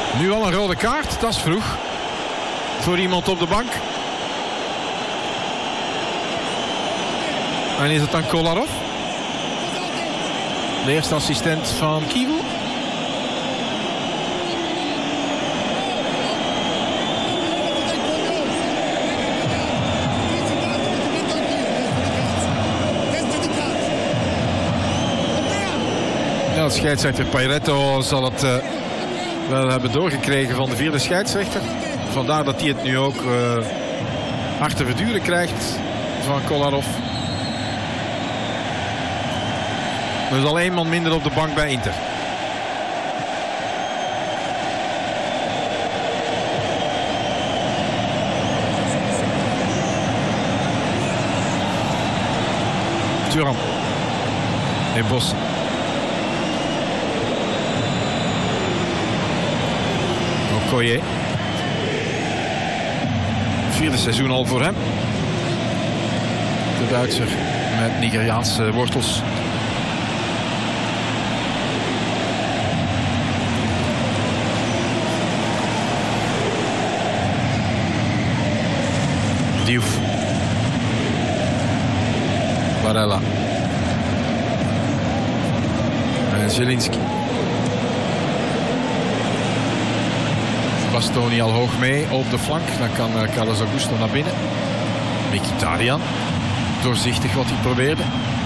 Nu al een rode kaart, dat is vroeg. Voor iemand op de bank. En is het dan Kolarov? De eerste assistent van Kivu. Ja, de scheidsrechter Pairetto zal het wel hebben doorgekregen van de vierde scheidsrechter. Vandaar dat hij het nu ook hard te verduren krijgt van Kolarov. Er is al 1 man minder op de bank bij Inter. Thuram. En Bos. Okoye. 4e seizoen al voor hem. De Duitser met Nigeriaanse wortels. Diouf. Barella. En Zielinski. Bastoni al hoog mee op de flank. Dan kan Carlos Augusto naar binnen. Mkhitaryan. Doorzichtig wat hij probeerde.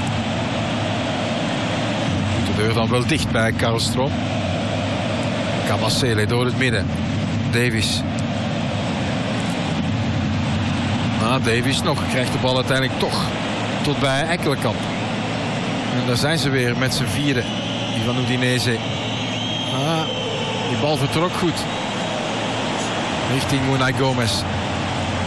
De deur dan wel dicht bij Karlstroom. Kabasele door het midden. Davies. Davies nog. Krijgt de bal uiteindelijk toch tot bij Ekkelenkamp. En daar zijn ze weer met z'n vieren. Die van Udinese. Die bal vertrok goed. Richting Unai Gomez.